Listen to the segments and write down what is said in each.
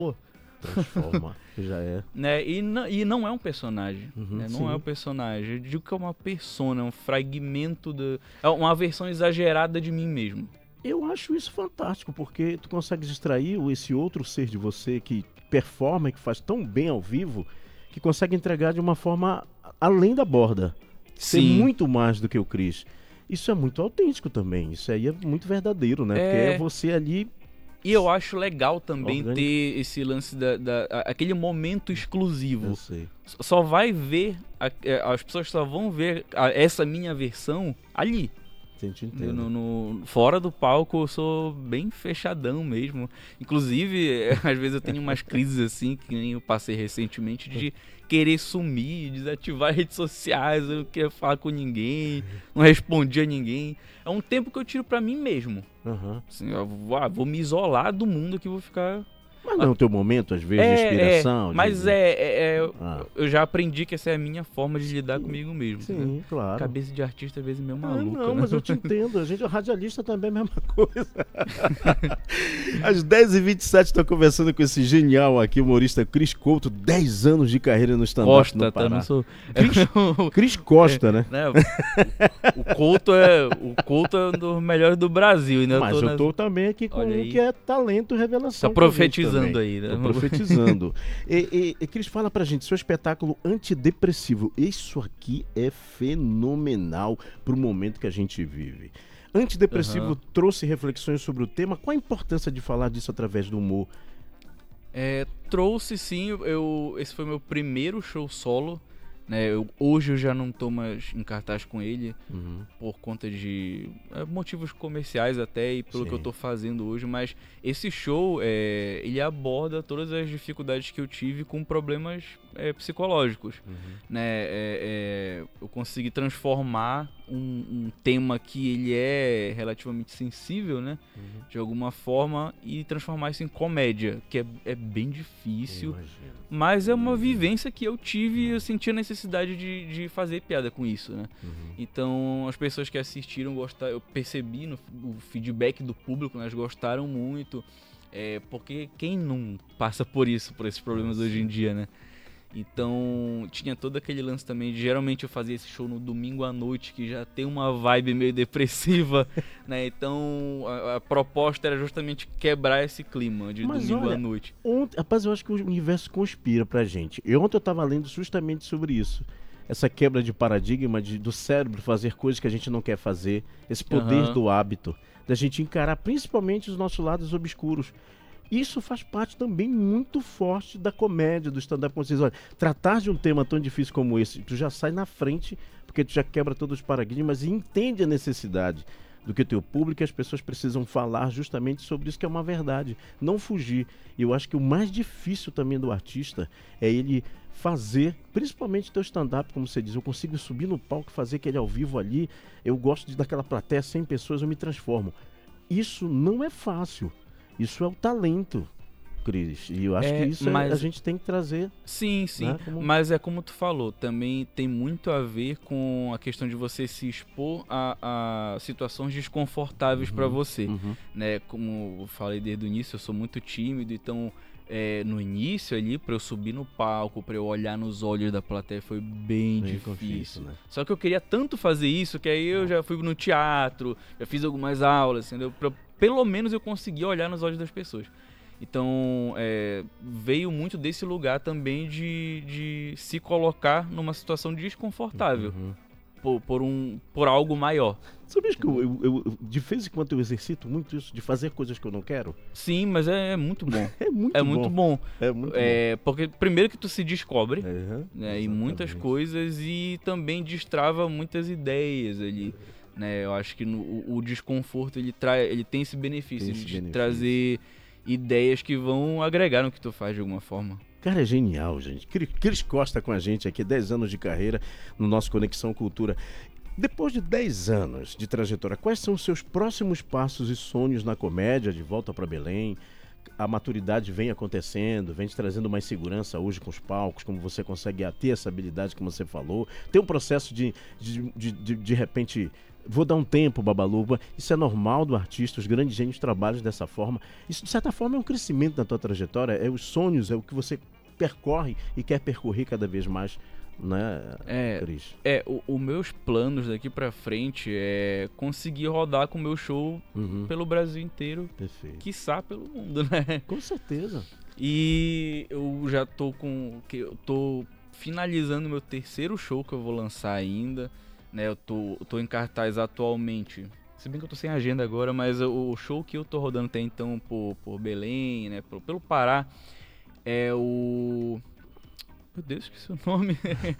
Transforma, já é. Né? E não é um personagem, né? Não sim. é um personagem. Eu digo que é uma persona, é um fragmento, é uma versão exagerada de mim mesmo. Eu acho isso fantástico, porque tu consegues extrair esse outro ser de você que performa e que faz tão bem ao vivo, que consegue entregar de uma forma além da borda. Ser Sim. muito mais do que o Chris. Isso é muito autêntico também. Isso aí é muito verdadeiro, né? Porque é você ali E eu acho legal também orgânico. ter esse lance aquele momento exclusivo. Eu sei. Só vai ver, as pessoas só vão ver essa minha versão ali. Sim, te entendo. Fora do palco eu sou bem fechadão mesmo. Inclusive, às vezes eu tenho umas crises assim, que nem eu passei recentemente, de querer sumir, desativar redes sociais, eu não queria falar com ninguém, não respondia a ninguém. É um tempo que eu tiro pra mim mesmo. Uhum. Assim, eu vou me isolar do mundo que vou ficar... Mas não é o teu momento, às vezes, de inspiração? Mas Ah. eu já aprendi que essa é a minha forma de lidar comigo mesmo. Sim, Né? claro. Cabeça de artista às vezes é meio maluca. Não, né? mas eu te entendo. A gente, radialista também é a mesma coisa. Às 10h27 estou conversando com esse genial aqui, humorista Cris Couto, 10 anos de carreira no stand-up Costa, no Pará. não sou... Cris Costa, né? O Couto é um dos melhores do Brasil. Né? Mas eu tô também aqui com um que é talento e revelação. Tá profetizando aí, né? Tô profetizando. Cris, fala pra gente, seu espetáculo antidepressivo, isso aqui é fenomenal pro momento que a gente vive. Antidepressivo trouxe reflexões sobre o tema. Qual a importância de falar disso através do humor? Trouxe sim, esse foi meu primeiro show solo, né? Hoje eu já não tô mais em cartaz com ele, por conta de motivos comerciais até, e pelo que eu tô fazendo hoje, mas esse show, ele aborda todas as dificuldades que eu tive com problemas psicológicos, né? Eu consegui transformar um tema que ele é relativamente sensível, né? De alguma forma, e transformar isso em comédia, que é bem difícil, mas é uma vivência que eu tive e eu senti a necessidade de fazer piada com isso, né? Então, as pessoas que assistiram gostaram, eu percebi no feedback do público, né, elas gostaram muito, porque quem não passa por esses problemas hoje em dia, né? Então, tinha todo aquele lance também de, geralmente eu fazia esse show no domingo à noite, que já tem uma vibe meio depressiva, né? Então, a proposta era justamente quebrar esse clima de domingo à noite. Rapaz, eu acho que o universo conspira pra gente. Ontem eu tava lendo justamente sobre isso. Essa quebra de paradigma do cérebro fazer coisas que a gente não quer fazer. Esse poder do hábito, da gente encarar principalmente os nossos lados obscuros. Isso faz parte também muito forte da comédia, do stand-up. Como vocês olha, tratar de um tema tão difícil como esse, tu já sai na frente, porque tu já quebra todos os paradigmas e entende a necessidade do que o teu público e as pessoas precisam falar justamente sobre isso, que é uma verdade. Não fugir. E eu acho que o mais difícil também do artista é ele fazer, principalmente o teu stand-up, como você diz. Eu consigo subir no palco e fazer aquele ao vivo ali. Eu gosto daquela plateia, 100 pessoas, eu me transformo. Isso não é fácil. Isso é o talento, Cris. E eu acho que isso a gente tem que trazer. Sim, né? Mas é como tu falou, também tem muito a ver com a questão de você se expor a situações desconfortáveis para você. Né? Como eu falei desde o início, eu sou muito tímido, então no início ali, para eu subir no palco, para eu olhar nos olhos da plateia, foi bem difícil. Né? Só que eu queria tanto fazer isso, que aí eu já fui no teatro, já fiz algumas aulas, entendeu? Pelo menos eu consegui olhar nos olhos das pessoas. Então, veio muito desse lugar também de se colocar numa situação desconfortável por algo maior. Sabes que eu de vez em quando eu exercito muito isso, de fazer coisas que eu não quero? Sim, mas é muito bom. É muito bom. Porque primeiro que tu se descobre, né, em muitas coisas, e também destrava muitas ideias ali. Né, eu acho que o desconforto ele tem esse benefício de trazer ideias que vão agregar no que tu faz de alguma forma. Cara, é genial, gente. Cris Costa com a gente aqui, 10 anos de carreira no nosso Conexão Cultura. Depois de 10 anos de trajetória, quais são os seus próximos passos e sonhos na comédia, de volta para Belém? A maturidade vem acontecendo, vem te trazendo mais segurança hoje com os palcos, como você consegue ter essa habilidade, como você falou. Tem um processo de repente, Vou dar um tempo, Babalu. Isso é normal do artista, os grandes gênios trabalham dessa forma. Isso, de certa forma, é um crescimento na tua trajetória, é os sonhos, é o que você percorre e quer percorrer cada vez mais, né, Cris? Os meus planos daqui pra frente é conseguir rodar com o meu show pelo Brasil inteiro. Perfeito. Quiçá pelo mundo, né? Com certeza. E eu já tô finalizando meu terceiro show que eu vou lançar ainda, né? Eu tô em cartaz atualmente, se bem que eu tô sem agenda agora, mas o show que eu tô rodando até então por Belém, né? Pelo Pará, é o... Meu Deus, esqueci o nome.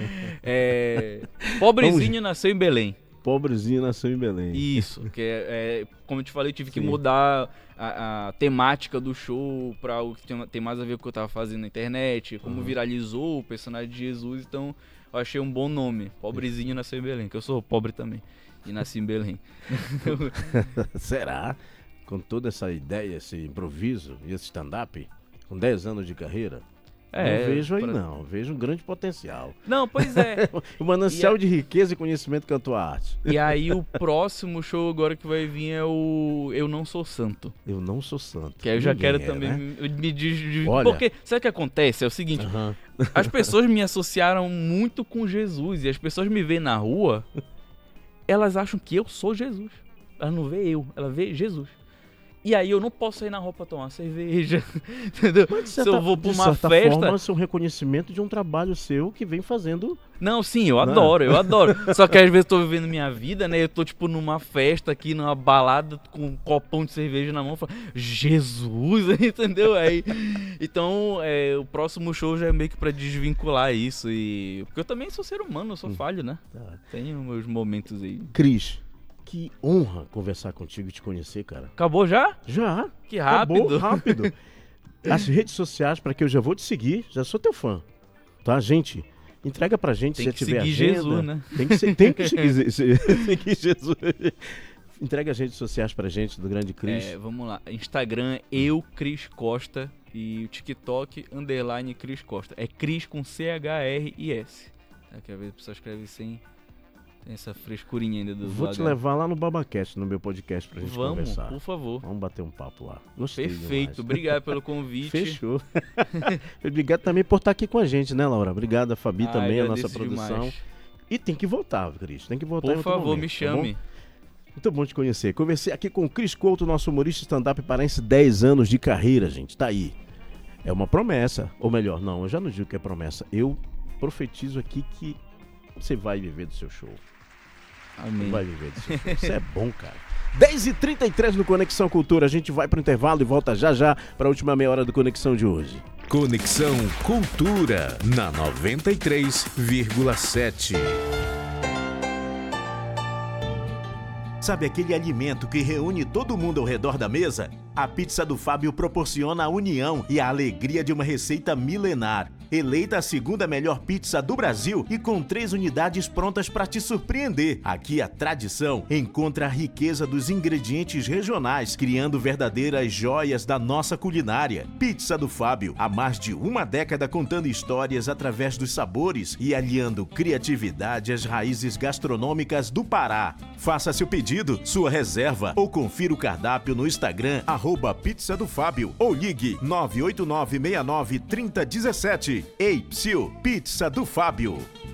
Pobrezinho Nasceu em Belém. Pobrezinho Nasceu em Belém. Isso, que como eu te falei, tive que mudar a temática do show para algo que tem mais a ver com o que eu tava fazendo na internet, como viralizou o personagem de Jesus, então eu achei um bom nome. Pobrezinho Nasceu em Belém, que eu sou pobre também e nasci em Belém. Será? Com toda essa ideia, esse improviso e esse stand-up, com 10 anos de carreira? Não vejo aí não, vejo um grande potencial. Não, pois é. O manancial de riqueza e conhecimento que é a tua arte. E aí o próximo show agora que vai vir é o Eu Não Sou Santo. Eu Não Sou Santo. Que aí eu já quero também, né? me Olha, porque sabe o que acontece? É o seguinte, as pessoas me associaram muito com Jesus e as pessoas me veem na rua, elas acham que eu sou Jesus. Elas não veem eu, elas veem Jesus. E aí eu não posso sair na rua pra tomar cerveja, entendeu? Se eu vou pra uma festa... forma, isso é um reconhecimento de um trabalho seu que vem fazendo... Não, sim, eu adoro. Só que às vezes eu tô vivendo minha vida, né? Eu tô tipo numa festa aqui, numa balada, com um copão de cerveja na mão, falo, Jesus, entendeu? Aí, então, o próximo show já é meio que pra desvincular isso. Porque eu também sou ser humano, eu sou falho, né? Tenho meus momentos aí. Cris, que honra conversar contigo e te conhecer, cara. Acabou já? Já. Que rápido. Acabou rápido. As redes sociais, para que eu já vou te seguir, já sou teu fã. Tá, gente? Entrega pra gente se tiver agenda. Tem que seguir Jesus, né? Tem que seguir Jesus. Entrega as redes sociais pra gente, do grande Cris. Vamos lá. Instagram, Cris Costa. E o TikTok, _ Cris Costa. É Cris com CHRIS. Que às vezes a pessoa escreve sem... Tem essa frescurinha ainda do lado. Vou te levar lá no BabaCast, no meu podcast, pra gente conversar. Por favor. Vamos bater um papo lá. Gostei Perfeito. demais. Obrigado pelo convite. Fechou. Obrigado também por estar aqui com a gente, né, Laura? Obrigado a Fabi também, a nossa produção. Demais. E tem que voltar, Cris. Tem que voltar. Por favor, momento, me chame. Tá muito bom te conhecer. Conversei aqui com o Cris Couto, nosso humorista stand-up paraense, 10 anos de carreira, gente. Tá aí. É uma promessa. Ou melhor, não, eu já não digo que é promessa. Eu profetizo aqui que você vai viver do seu show. Amém. Vai viver do seu show. Isso é bom, cara. 10h33 no Conexão Cultura. A gente vai pro intervalo e volta já para a última meia hora do Conexão de hoje. Conexão Cultura na 93,7. Sabe aquele alimento que reúne todo mundo ao redor da mesa? A pizza do Fábio proporciona a união e a alegria de uma receita milenar. Eleita a segunda melhor pizza do Brasil e com 3 unidades prontas para te surpreender. Aqui a tradição encontra a riqueza dos ingredientes regionais, criando verdadeiras joias da nossa culinária. Pizza do Fábio, há mais de uma década contando histórias através dos sabores e aliando criatividade às raízes gastronômicas do Pará. Faça seu pedido, sua reserva ou confira o cardápio no Instagram @Pizza do Fábio ou ligue 989693017. Ei, Psiu, Pizza do Fábio.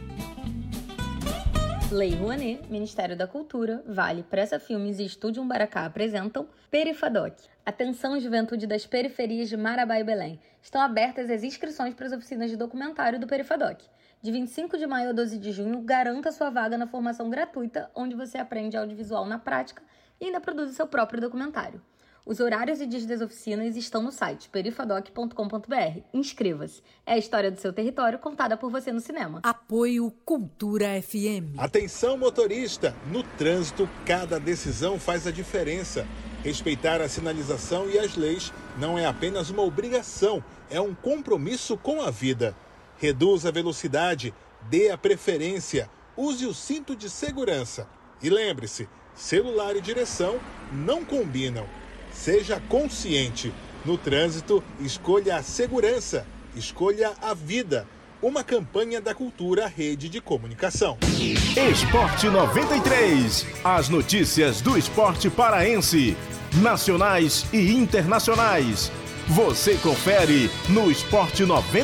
Lei Rouanet, Ministério da Cultura, Vale, Pressa Filmes e Estúdio Umbaracá apresentam Perifadoc. Atenção, juventude das periferias de Marabá e Belém. Estão abertas as inscrições para as oficinas de documentário do Perifadoc. De 25 de maio a 12 de junho, garanta sua vaga na formação gratuita, onde você aprende audiovisual na prática e ainda produz o seu próprio documentário. Os horários e dias das oficinas estão no site perifadoc.com.br. Inscreva-se. É a história do seu território contada por você no cinema. Apoio Cultura FM. Atenção, motorista! No trânsito, cada decisão faz a diferença. Respeitar a sinalização e as leis não é apenas uma obrigação, é um compromisso com a vida. Reduza a velocidade, dê a preferência, use o cinto de segurança. E lembre-se, celular e direção não combinam. Seja consciente. No trânsito, escolha a segurança, escolha a vida. uma campanha da Cultura Rede de Comunicação. Esporte 93. As notícias do esporte paraense, nacionais e internacionais. Você confere no Esporte 93.